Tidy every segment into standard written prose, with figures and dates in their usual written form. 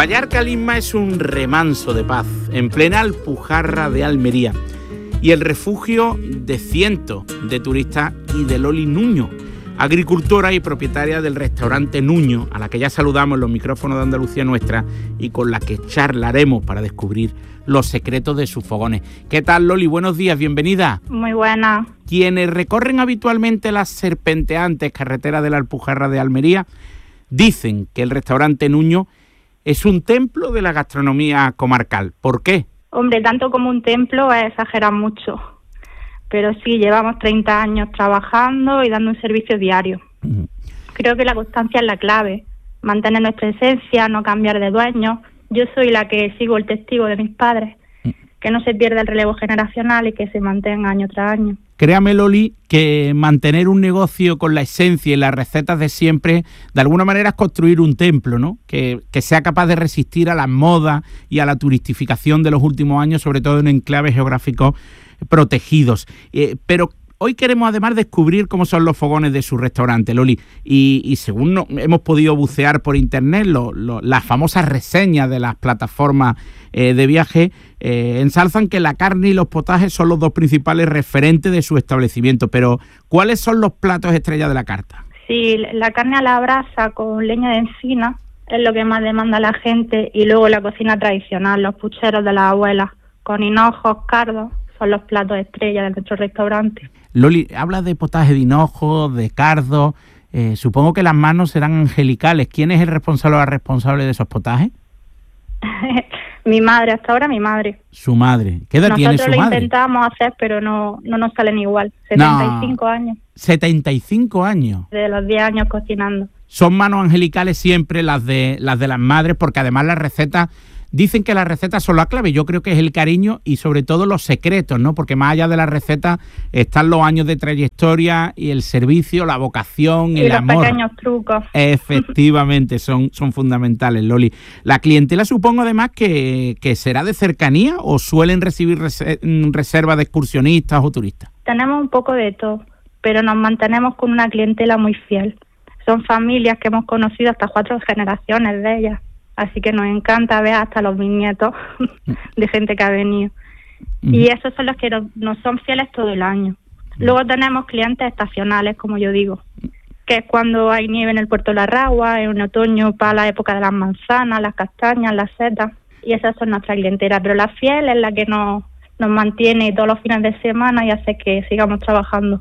Vallarca Lisma es un remanso de paz en plena Alpujarra de Almería y el refugio de cientos de turistas y de Loli Nuño, agricultora y propietaria del restaurante Nuño, a la que ya saludamos en los micrófonos de Andalucía Nuestra y con la que charlaremos para descubrir los secretos de sus fogones. ¿Qué tal, Loli? Buenos días, bienvenida. Muy buena. Quienes recorren habitualmente las serpenteantes carreteras de la Alpujarra de Almería dicen que el restaurante Nuño es un templo de la gastronomía comarcal. ¿Por qué? Hombre, tanto como un templo es exagerar mucho. Pero sí, llevamos 30 años trabajando y dando un servicio diario. Creo que la constancia es la clave. Mantener nuestra esencia, no cambiar de dueño. Yo soy la que sigo el testigo de mis padres. Que no se pierda el relevo generacional y que se mantenga año tras año. Créame, Loli, que mantener un negocio con la esencia y las recetas de siempre, de alguna manera es construir un templo, ¿no? Que sea capaz de resistir a las modas y a la turistificación de los últimos años, sobre todo en enclaves geográficos protegidos. Pero hoy queremos además descubrir cómo son los fogones de su restaurante, Loli, y según hemos podido bucear por internet, las famosas reseñas de las plataformas de viaje ensalzan que la carne y los potajes son los dos principales referentes de su establecimiento, pero ¿cuáles son los platos estrella de la carta? Sí, la carne a la brasa con leña de encina es lo que más demanda la gente, y luego la cocina tradicional, los pucheros de las abuelas, con hinojos, cardos, son los platos estrella de nuestro restaurante. Loli, habla de potaje de hinojo, de cardo, supongo que las manos serán angelicales. ¿Quién es el responsable o la responsable de esos potajes? Mi madre, hasta ahora mi madre. Su madre. ¿Qué edad tiene su madre? Nosotros lo intentamos hacer, pero no nos salen igual. 75 años. 75 años. De los 10 años cocinando. Son manos angelicales siempre las de las madres, porque además las recetas, dicen que las recetas son la clave. Yo creo que es el cariño y sobre todo los secretos, ¿no? Porque más allá de las recetas están los años de trayectoria y el servicio, la vocación, el amor. Y los pequeños trucos. Efectivamente, son fundamentales, Loli. La clientela supongo además que será de cercanía o suelen recibir reservas de excursionistas o turistas. Tenemos un poco de todo, pero nos mantenemos con una clientela muy fiel. Son familias que hemos conocido hasta 4 generaciones de ellas. Así que nos encanta ver hasta los bisnietos de gente que ha venido. Y esos son los que nos son fieles todo el año. Luego tenemos clientes estacionales, como yo digo, que es cuando hay nieve en el Puerto de la Ragua, en otoño para la época de las manzanas, las castañas, las setas. Y esas son nuestras clientelas. Pero la fiel es la que nos mantiene todos los fines de semana y hace que sigamos trabajando.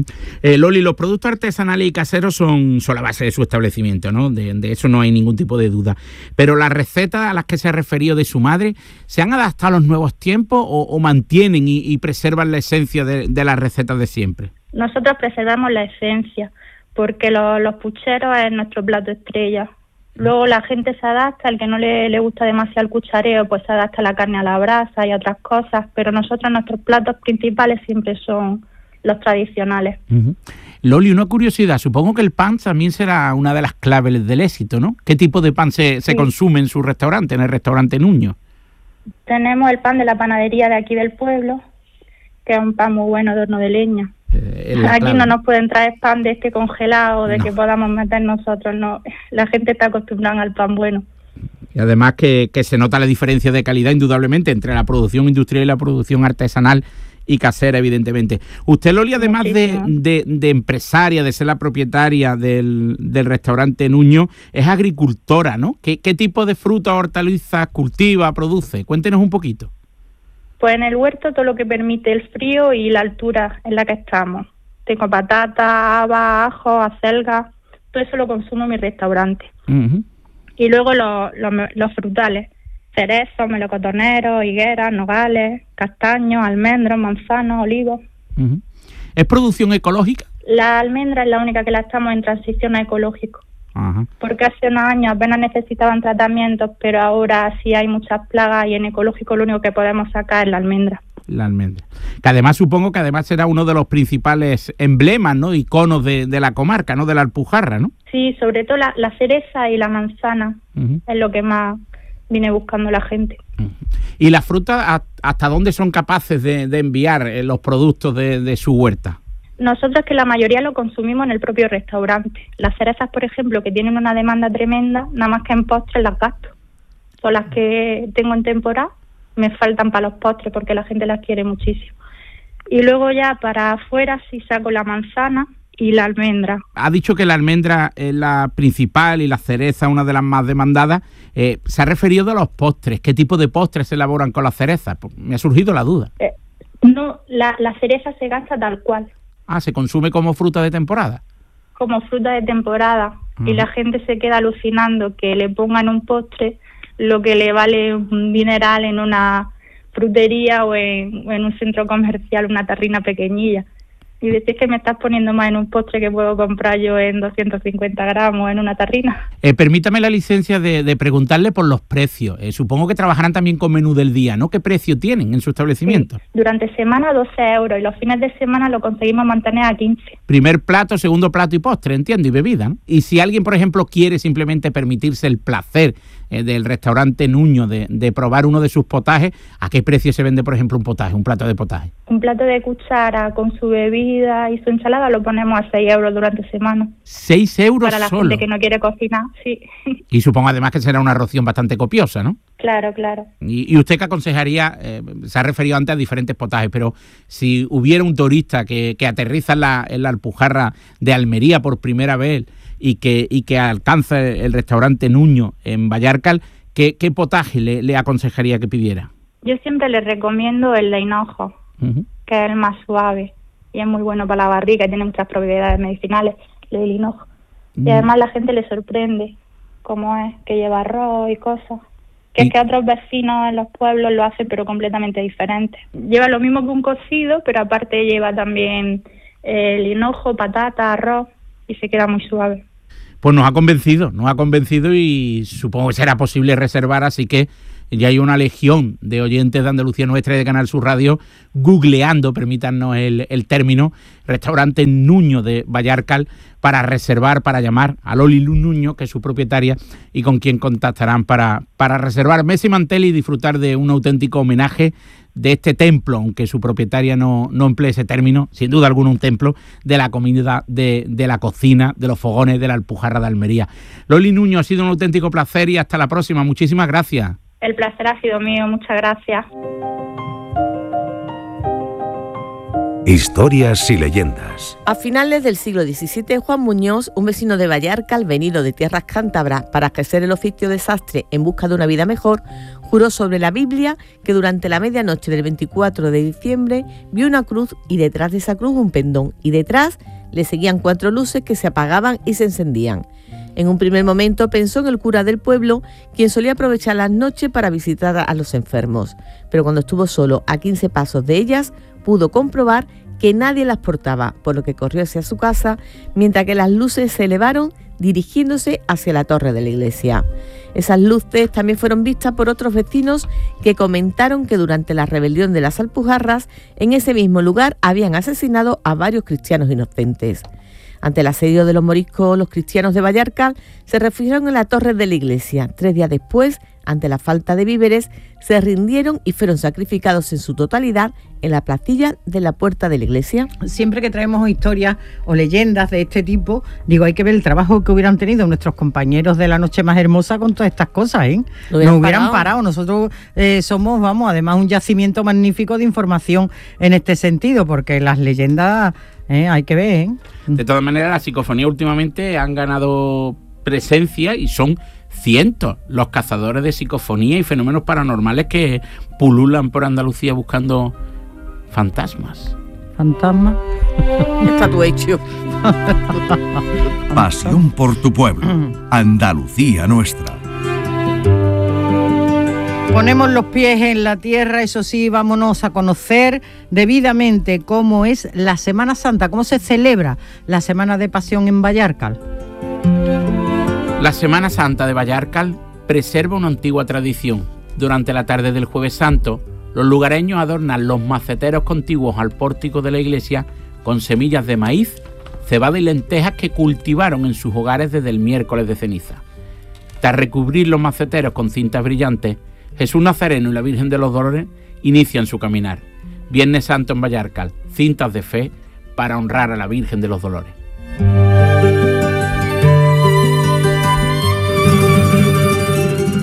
Loli, los productos artesanales y caseros son la base de su establecimiento, ¿no? De eso no hay ningún tipo de duda. Pero las recetas a las que se ha referido de su madre, ¿se han adaptado a los nuevos tiempos o mantienen y preservan la esencia de las recetas de siempre? Nosotros preservamos la esencia, porque los pucheros es nuestro plato estrella. Luego la gente se adapta, el que no le gusta demasiado el cuchareo, pues se adapta a la carne a la brasa y a otras cosas, pero nosotros nuestros platos principales siempre son los tradicionales. Loli, una curiosidad, supongo que el pan también será una de las claves del éxito, ¿no? ¿Qué tipo de pan se consume en su restaurante, en el restaurante Nuño? Tenemos el pan de la panadería de aquí del pueblo, que es un pan muy bueno de horno de leña. Aquí no nos pueden traer pan de este congelado, de que podamos meter nosotros, no. La gente está acostumbrada al pan bueno. Y además que se nota la diferencia de calidad indudablemente entre la producción industrial y la producción artesanal y casera, evidentemente. Usted, Loli, además de empresaria, de ser la propietaria del restaurante Nuño, es agricultora, ¿no? ¿Qué tipo de frutas, hortalizas cultiva, produce? Cuéntenos un poquito. Pues en el huerto todo lo que permite el frío y la altura en la que estamos. Tengo patatas, habas, ajo, acelga, todo eso lo consumo en mi restaurante. Y luego los frutales, cerezos, melocotoneros, higueras, nogales, castaños, almendros, manzanos, olivos. ¿Es producción ecológica? La almendra es la única que la estamos en transición a ecológico. Porque hace unos años apenas necesitaban tratamientos, pero ahora sí hay muchas plagas y en ecológico lo único que podemos sacar es la almendra. La almendra. Que además supongo que además será uno de los principales emblemas, ¿no? Iconos de la comarca, ¿no? De la Alpujarra, ¿no? Sí, sobre todo la cereza y la manzana es lo que más viene buscando la gente. ¿Y las frutas hasta dónde son capaces de enviar los productos de su huerta? Nosotros que la mayoría lo consumimos en el propio restaurante. Las cerezas, por ejemplo, que tienen una demanda tremenda, nada más que en postres las gasto. son las que tengo en temporada. Me faltan para los postres porque la gente las quiere muchísimo. Y luego ya para afuera sí saco la manzana y la almendra. Ha dicho que la almendra es la principal y la cereza una de las más demandadas. Se ha referido a los postres. ¿Qué tipo de postres se elaboran con las cerezas? Pues me ha surgido la duda. No, la cereza se gasta tal cual. ¿Se consume como fruta de temporada? Como fruta de temporada. Y la gente se queda alucinando que le pongan un postre lo que le vale un dineral en una frutería o en un centro comercial, una tarrina pequeñilla. Y decís que me estás poniendo más en un postre que puedo comprar yo en 250 gramos en una tarrina. Permítame la licencia de preguntarle por los precios. Supongo que trabajarán también con menú del día, ¿no? ¿Qué precio tienen en su establecimiento? Sí. Durante semana 12 euros y los fines de semana lo conseguimos mantener a 15. Primer plato, segundo plato y postre, entiendo, y bebida, ¿no? Y si alguien, por ejemplo, quiere simplemente permitirse el placer del restaurante Nuño de probar uno de sus potajes, ¿a qué precio se vende, por ejemplo, un potaje, un plato de potaje? Un plato de cuchara con su bebida y su ensalada lo ponemos a 6 euros durante semana. 6 euros para la solo. Gente que no quiere cocinar, sí. Y supongo además que será una ración bastante copiosa, ¿no? Claro, claro. ¿Y usted qué aconsejaría? Se ha referido antes a diferentes potajes, pero si hubiera un turista que aterriza en la Alpujarra de Almería por primera vez y que alcanza el restaurante Nuño en Vallarcal, ¿qué potaje le aconsejaría que pidiera? Yo siempre le recomiendo el de hinojo, que es el más suave y es muy bueno para la barriga y tiene muchas propiedades medicinales, el del hinojo. Y además la gente le sorprende cómo es, que lleva arroz y cosas. Que es que otros vecinos en los pueblos lo hacen pero completamente diferente. Lleva lo mismo que un cocido, pero aparte lleva también el hinojo, patata, arroz y se queda muy suave. Pues nos ha convencido y supongo que será posible reservar, así que ya hay una legión de oyentes de Andalucía Nuestra y de Canal Sur Radio googleando, permítanos el término, restaurante Nuño de Vallarcal para reservar, para llamar a Loli Nuño, que es su propietaria, y con quien contactarán para reservar mesa y mantel y disfrutar de un auténtico homenaje de este templo, aunque su propietaria no emplee ese término, sin duda alguna un templo de la comida, de la cocina, de los fogones de la Alpujarra de Almería. Loli Nuño, ha sido un auténtico placer y hasta la próxima. Muchísimas gracias. El placer ha sido mío, muchas gracias. Historias y leyendas. A finales del siglo XVII, Juan Muñoz, un vecino de Vallarcal venido de tierras cántabras para ejercer el oficio de sastre en busca de una vida mejor, juró sobre la Biblia que durante la medianoche del 24 de diciembre vio una cruz y detrás de esa cruz un pendón y detrás le seguían 4 luces que se apagaban y se encendían. En un primer momento pensó en el cura del pueblo, quien solía aprovechar las noches para visitar a los enfermos, pero cuando estuvo solo a 15 pasos de ellas, pudo comprobar que nadie las portaba, por lo que corrió hacia su casa, mientras que las luces se elevaron dirigiéndose hacia la torre de la iglesia. Esas luces también fueron vistas por otros vecinos que comentaron que durante la rebelión de las Alpujarras, en ese mismo lugar habían asesinado a varios cristianos inocentes. Ante el asedio de los moriscos, los cristianos de Vallarcal se refugiaron en la torre de la iglesia. 3 días después, ante la falta de víveres, se rindieron y fueron sacrificados en su totalidad en la placilla de la puerta de la iglesia. Siempre que traemos historias o leyendas de este tipo, digo, hay que ver el trabajo que hubieran tenido nuestros compañeros de La Noche Más Hermosa con todas estas cosas, ¿eh? Nos hubieran parado. Nosotros somos, además un yacimiento magnífico de información en este sentido, porque las leyendas hay que ver, ¿eh? De todas maneras, las psicofonías últimamente han ganado presencia y son cientos los cazadores de psicofonía y fenómenos paranormales que pululan por Andalucía buscando fantasmas. ¿Fantasmas? Está tu hecho. Pasión por tu pueblo. Andalucía Nuestra. Ponemos los pies en la tierra, eso sí, vámonos a conocer debidamente cómo es la Semana Santa, cómo se celebra la Semana de Pasión en Vallarcal. La Semana Santa de Vallarcal preserva una antigua tradición. Durante la tarde del Jueves Santo, los lugareños adornan los maceteros contiguos al pórtico de la iglesia con semillas de maíz, cebada y lentejas que cultivaron en sus hogares desde el miércoles de ceniza. Tras recubrir los maceteros con cintas brillantes, Jesús Nazareno y la Virgen de los Dolores inician su caminar. Viernes Santo en Vallarcal, cintas de fe para honrar a la Virgen de los Dolores.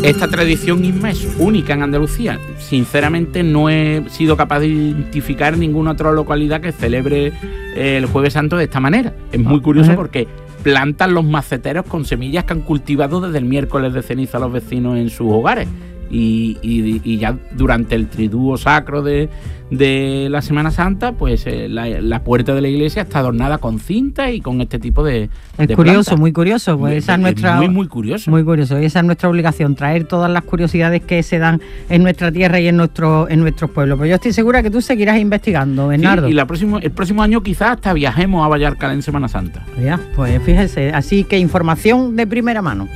Esta tradición misma es única en Andalucía. Sinceramente no he sido capaz de identificar ninguna otra localidad que celebre el Jueves Santo de esta manera. Es muy curioso porque plantan los maceteros con semillas que han cultivado desde el miércoles de ceniza los vecinos en sus hogares. Y ya durante el triduo sacro de la Semana Santa, pues la puerta de la iglesia está adornada con cinta y con este tipo de Es curioso, plantas. Muy curioso. Pues esa es nuestra, muy curioso. Muy curioso. Y esa es nuestra obligación, traer todas las curiosidades que se dan en nuestra tierra y en nuestros pueblos. Pues yo estoy segura que tú seguirás investigando, Bernardo. Sí, y el próximo año quizás hasta viajemos a Vallarcal en Semana Santa. Ya, pues fíjese. Así que información de primera mano.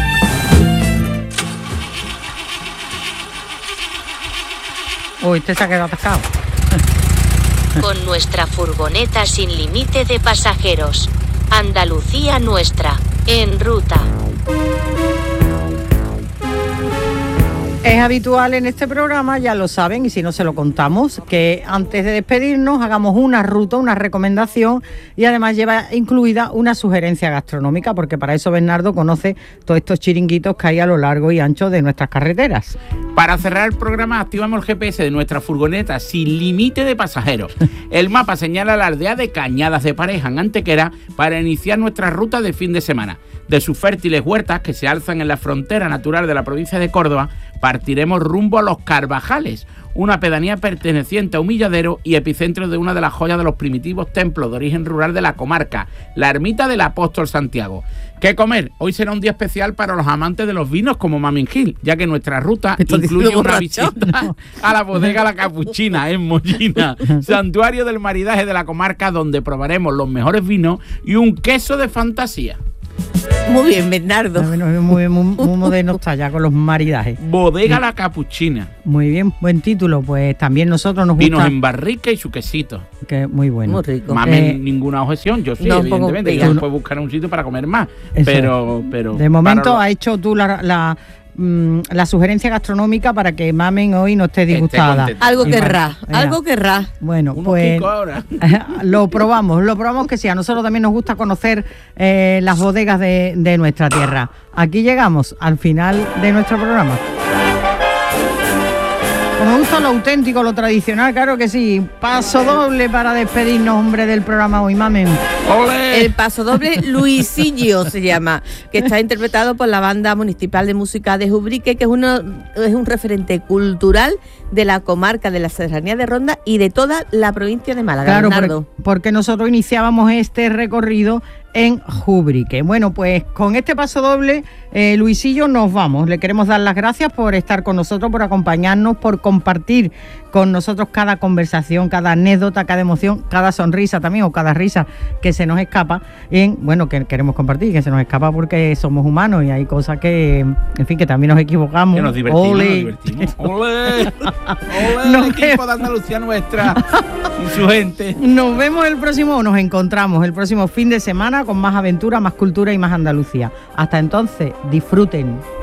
Uy, este se ha quedado atascado. Con nuestra furgoneta sin límite de pasajeros. Andalucía nuestra, en ruta. Es habitual en este programa, ya lo saben, y si no se lo contamos, que antes de despedirnos hagamos una ruta, una recomendación y además lleva incluida una sugerencia gastronómica, porque para eso Bernardo conoce todos estos chiringuitos que hay a lo largo y ancho de nuestras carreteras. Para cerrar el programa activamos el GPS de nuestra furgoneta sin límite de pasajeros. El mapa señala la aldea de Cañadas de Pareja, en Antequera, para iniciar nuestra ruta de fin de semana. De sus fértiles huertas que se alzan en la frontera natural de la provincia de Córdoba, partiremos rumbo a Los Carvajales, una pedanía perteneciente a Humilladero y epicentro de una de las joyas de los primitivos templos de origen rural de la comarca, la ermita del Apóstol Santiago. ¿Qué comer? Hoy será un día especial para los amantes de los vinos como Mamen Gil, ya que nuestra ruta incluye una visita a la bodega La Capuchina en Mollina, santuario del maridaje de la comarca, donde probaremos los mejores vinos y un queso de fantasía. Muy bien, Bernardo. Muy moderno está ya con los maridajes. Bodega La Capuchina. Muy bien, buen título. Pues también nosotros nos gusta. Vinos en barrica y su quesito. Que muy bueno. Muy rico. Mamen, ninguna objeción. Yo sí, no, evidentemente. Yo después buscaré un sitio para comer más. Pero de momento has hecho tú la sugerencia gastronómica para que Mamen hoy no esté disgustada. Algo querrá. Bueno, pues lo probamos que sí. A nosotros también nos gusta conocer las bodegas de nuestra tierra. Aquí llegamos al final de nuestro programa. Como gusta lo auténtico, lo tradicional, claro que sí. Paso doble para despedirnos, hombre, del programa hoy, Mamen. ¡Olé! El paso doble Luisillo se llama, que está interpretado por la Banda Municipal de Música de Ubrique, que es un referente cultural de la comarca de la Serranía de Ronda y de toda la provincia de Málaga. Claro, porque nosotros iniciábamos este recorrido en Ubrique. Bueno, pues con este paso doble, Luisillo, nos vamos. Le queremos dar las gracias por estar con nosotros, por acompañarnos, por compartir con nosotros cada conversación, cada anécdota, cada emoción, cada sonrisa también, o cada risa que se nos escapa, que queremos compartir, que se nos escapa porque somos humanos y hay cosas que, en fin, que también nos equivocamos. Que nos divertimos. ¡Ole! El equipo de Andalucía nuestra y su gente. Nos encontramos el próximo fin de semana con más aventura, más cultura y más Andalucía. Hasta entonces, disfruten.